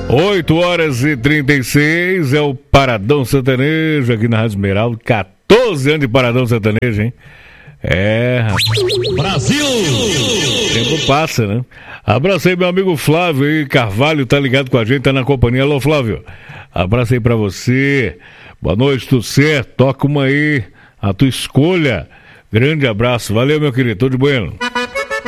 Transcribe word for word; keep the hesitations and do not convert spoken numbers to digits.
oito horas e trinta e seis, é o Paradão Sertanejo aqui na Rádio Esmeralda. quatorze anos de Paradão Sertanejo, hein? É, Brasil! O tempo passa, né? Abraço aí, meu amigo Flávio aí, Carvalho, tá ligado com a gente, tá na companhia. Alô, Flávio. Abraço aí pra você. Boa noite, tudo certo? Toca uma aí, a tua escolha. Grande abraço. Valeu, meu querido. Tô de bueno.